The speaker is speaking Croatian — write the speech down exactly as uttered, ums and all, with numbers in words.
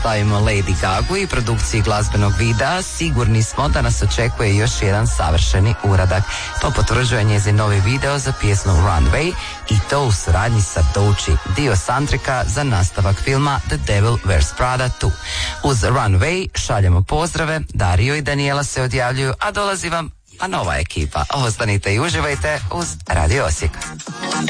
Slavimo Lady Gagu i produkciji glazbenog videa. Sigurni smo da nas očekuje još jedan savršeni uradak. To potvrđuje njezin novi video za pjesmu Runway i to u suradnji sa Doechii, dio soundtracka za nastavak filma The Devil Wears Prada dva. Uz Runway šaljemo pozdrave, Dario i Daniela se odjavljuju, a dolazi vam a nova ekipa. Ostanite i uživajte uz Radio Osijek.